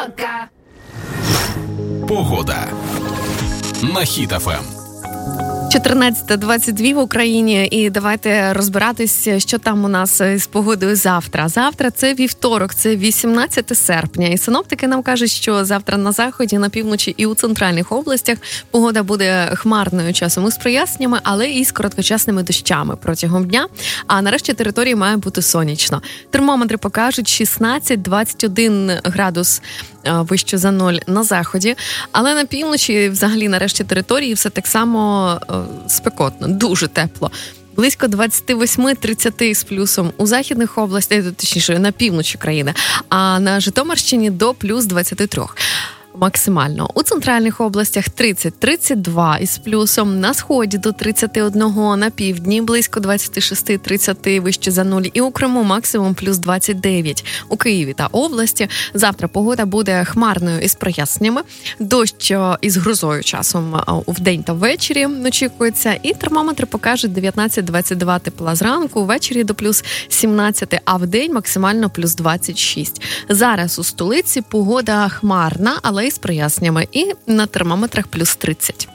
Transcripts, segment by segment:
Пока. Погода на Хіт ФМ. 14:22 в Україні, і давайте розбиратися, що там у нас з погодою завтра. Завтра це вівторок, це 18 серпня, і синоптики нам кажуть, що завтра на заході, на півночі і у центральних областях погода буде хмарною часом із проясненнями, але і з короткочасними дощами протягом дня, а нарешті території має бути сонячно. Термометри покажуть 16-21 градус вище за 0 на заході, але на півночі, взагалі, нарешті території все так само спекотно, дуже тепло. Близько 28-30 з плюсом у західних областях, точніше, на півночі країни, а на Житомирщині до плюс 23. Максимально. У центральних областях 30-32 із плюсом, на сході до 31, на півдні близько 26-30 вище за 0, і у Криму максимум плюс 29. У Києві та області завтра погода буде хмарною із проясненнями, дощ із грозою часом вдень та ввечері очікується, і термометри покажуть 19-22 тепла зранку, ввечері до плюс 17, а вдень максимально плюс 26. Зараз у столиці погода хмарна, але з проясненнями, і на термометрах плюс 30.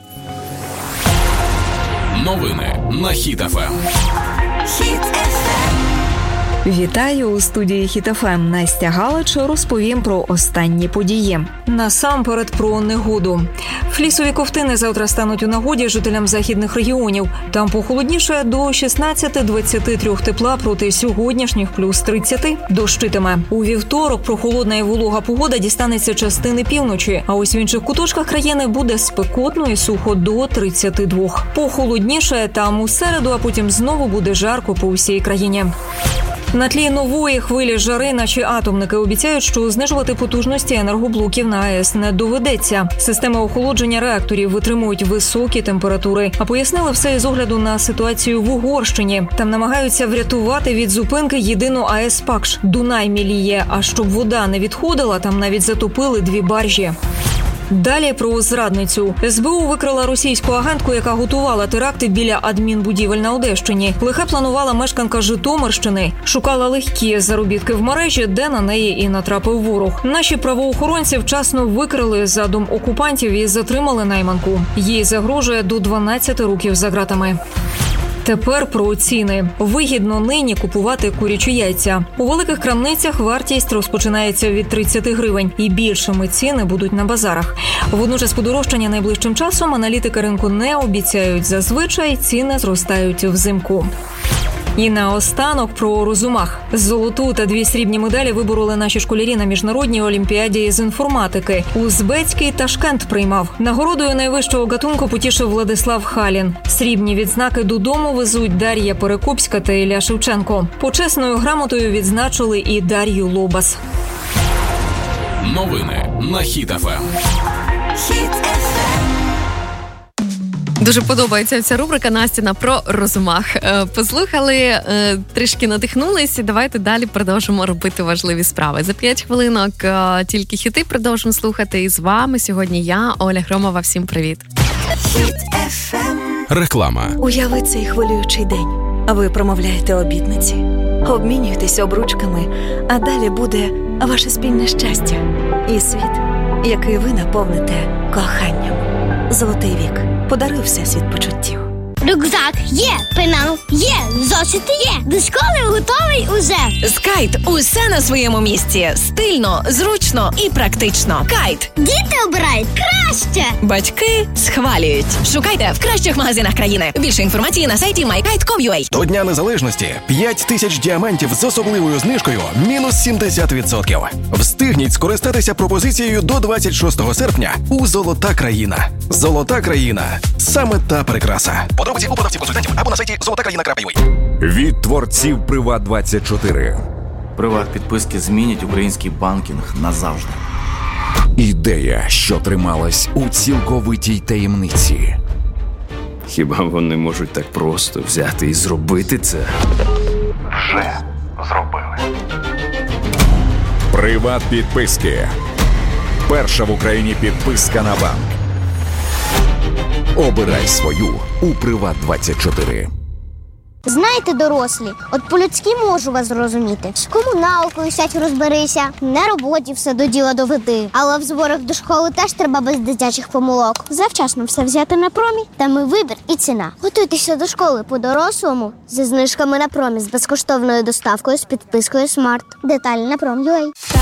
Новини на Хіт ФМ. Хіт ФМ. Вітаю у студії Хіт ФМ. Настя Галич розповім про останні події. Насамперед про негоду. Флісові ковтини завтра стануть у нагоді жителям західних регіонів. Там похолодніше до 16-23 тепла проти сьогоднішніх плюс 30. Дощитиме. У вівторок прохолодна і волога погода дістанеться частини півночі, а ось в інших куточках країни буде спекотно і сухо до 32. Похолодніше там у середу, а потім знову буде жарко по всій країні. На тлі нової хвилі жари наші атомники обіцяють, що знижувати потужності енергоблоків на АЕС не доведеться. Системи охолодження реакторів витримують високі температури. А пояснили все із огляду на ситуацію в Угорщині. Там намагаються врятувати від зупинки єдину АЕС Пакш. Дунай міліє, а щоб вода не відходила, там навіть затопили 2 баржі. Далі про зрадницю. СБУ викрила російську агентку, яка готувала теракти біля адмінбудівель на Одещині. Лихе планувала мешканка Житомирщини. Шукала легкі заробітки в мережі, де на неї і натрапив ворог. Наші правоохоронці вчасно викрили задум окупантів і затримали найманку. Їй загрожує до 12 років за ґратами. Тепер про ціни. Вигідно нині купувати курячі яйця. У великих крамницях вартість розпочинається від 30 гривень. І більшими ціни будуть на базарах. Водночас подорожчання найближчим часом аналітики ринку не обіцяють. Зазвичай ціни зростають взимку. І наостанок про розумах. Золоту та 2 срібні медалі вибороли наші школярі на міжнародній олімпіаді з інформатики. Узбецький Ташкент приймав. Нагородою найвищого гатунку потішив Владислав Халін. Срібні відзнаки додому везуть Дар'я Перекопська та Ілля Шевченко. Почесною грамотою відзначили і Дар'ю Лобас. Новини на Хіт ФМ. Хіт ФМ. Дуже подобається ця рубрика Настіна про розумах. Послухали, трішки надихнулися, давайте далі продовжимо робити важливі справи. За 5 хвилинок тільки хіти продовжимо слухати. І з вами сьогодні я, Оля Громова. Всім привіт. Хіт ФМ. Реклама. Уяви цей хвилюючий день. Ви промовляєте обітниці, обмінюєтесь обручками, а далі буде ваше спільне щастя і світ, який ви наповните коханням. Золотий вік. Подаруй всесвіт почуттів. Рюкзак є, пенал є, зошити є. До школи готовий уже. З Кайт усе на своєму місці. Стильно, зручно і практично. Кайт. Діти обирають краще. Батьки схвалюють. Шукайте в кращих магазинах країни. Більше інформації на сайті mykite.com.ua. До Дня Незалежності 5000 діамантів з особливою знижкою мінус 70%. Встигніть скористатися пропозицією до 26 серпня у «Золота країна». «Золота країна» – саме та прикраса. Подробиці у продавців-консультантів або на сайті zolotakraina.ua. Від творців Приват24. Приват-підписки змінять український банкінг назавжди. Ідея, що трималась у цілковитій таємниці. Хіба вони можуть так просто взяти і зробити це? Вже зробили. Приват-підписки. Перша в Україні підписка на банк. Обирай свою у Приват24. Знаєте, дорослі, от по-людськи можу вас зрозуміти. З комуналкою сядь розберися, на роботі все до діла доведи. Але в зборах до школи теж треба без дитячих помилок. Завчасно все взяти на Промі, там і вибір, і ціна. Готуйтеся до школи по-дорослому зі знижками на Промі, з безкоштовною доставкою, з підпискою Смарт. Деталі на Prom.ua.